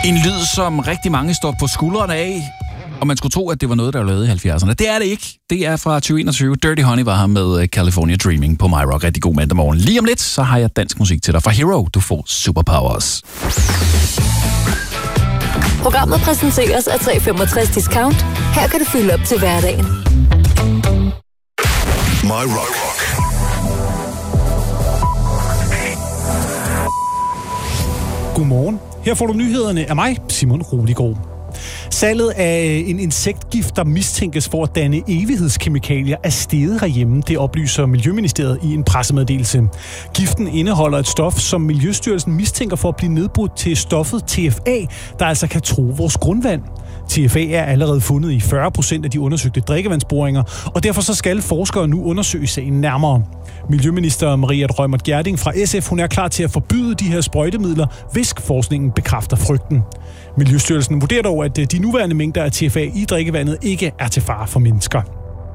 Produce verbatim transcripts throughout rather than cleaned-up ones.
En lyd, som rigtig mange står på skuldrene af, og man skulle tro, at det var noget, der var lavet i halvfjerdserne. Det er det ikke. Det er fra tyve enogtyve. Dirty Honey var her med California Dreaming på My Rock. Rigtig god mandag morgen. Lige om lidt, så har jeg dansk musik til dig fra Hero. Du får Superpowers. Programmet præsenteres af tre komma femogtres Discount. Her kan du fylde op til hverdagen. My Rock. Godmorgen. Her får du nyhederne af mig, Simon Roligård. Salget af en insektgift, der mistænkes for at danne evighedskemikalier, er steget herhjemme. Det oplyser Miljøministeriet i en pressemeddelelse. Giften indeholder et stof, som Miljøstyrelsen mistænker for at blive nedbrudt til stoffet T F A, der altså kan true vores grundvand. T F A er allerede fundet i fyrre procent af de undersøgte drikkevandsboringer, og derfor så skal forskere nu undersøge sagen nærmere. Miljøminister Maria Reumert Gjerding fra S F, hun er klar til at forbyde de her sprøjtemidler, hvis forskningen bekræfter frygten. Miljøstyrelsen vurderer dog, at de nuværende mængder af T F A i drikkevandet ikke er til fare for mennesker.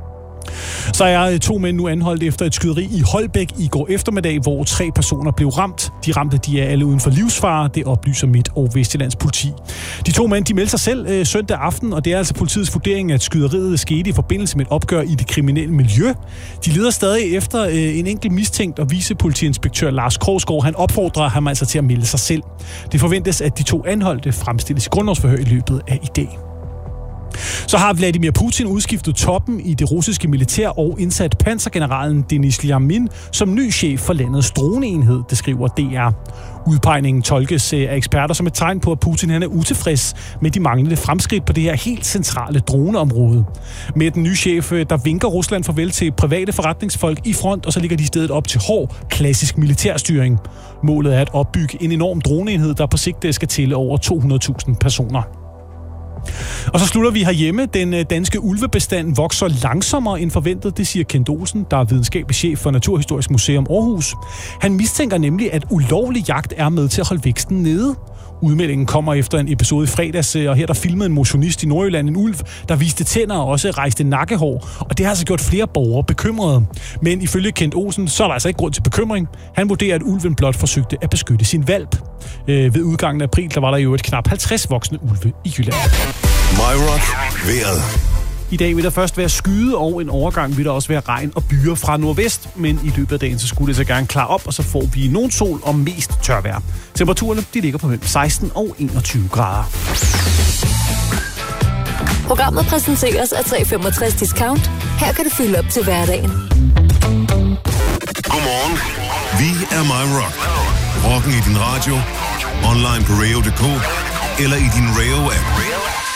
Så er to mænd nu anholdt efter et skyderi i Holbæk i går eftermiddag, hvor tre personer blev ramt. De ramte de er alle uden for livsfare, det oplyser Midt- og Vestjyllands politi. De to mænd de meldte sig selv øh, søndag aften, og det er altså politiets vurdering, at skyderiet skete i forbindelse med et opgør i det kriminelle miljø. De leder stadig efter øh, en enkelt mistænkt, og vicepolitiinspektør Lars Krogsgaard, han opfordrer ham altså til at melde sig selv. Det forventes, at de to anholdte fremstilles i grundlovsforhør i løbet af i dag. Så har Vladimir Putin udskiftet toppen i det russiske militær og indsat pansergeneralen Denis Lyamin som ny chef for landets droneenhed, det skriver D R. Udpegningen tolkes af eksperter som et tegn på, at Putin han er utilfreds med de manglende fremskridt på det her helt centrale droneområde. Med den nye chef, der vinker Rusland farvel til private forretningsfolk i front, og så ligger de i stedet op til hård, klassisk militærstyring. Målet er at opbygge en enorm droneenhed, der på sigt skal tælle over to hundrede tusind personer. Og så slutter vi herhjemme. Den danske ulvebestand vokser langsommere end forventet, det siger Kent Olsen, der er videnskabelig chef for Naturhistorisk Museum Aarhus. Han mistænker nemlig, at ulovlig jagt er med til at holde væksten nede. Udmeldingen kommer efter en episode i fredags, og her der filmede en motionist i Nordjylland en ulv, der viste tænder og også rejste nakkehår, og det har altså gjort flere borgere bekymrede. Men ifølge Kent Olsen, så er der altså ikke grund til bekymring. Han vurderer, at ulven blot forsøgte at beskytte sin hvalp. Øh, ved udgangen af april, der var der jo et knap halvtreds voksne ulve i Jylland. My Rock. Vejret. I dag vil der først være skyde, og en overgang vil der også være regn og byer fra nordvest. Men i løbet af dagen, så skulle det så gerne klare op, og så får vi nogen sol og mest tørvejr. Temperaturerne de ligger på mellem seksten og enogtyve grader. Programmet præsenteres af tre komma femogtres Discount. Her kan du fylde op til hverdagen. Godmorgen. Vi er My Rock. Rocken i din radio, online på radio punktum d k eller i din Radio-app.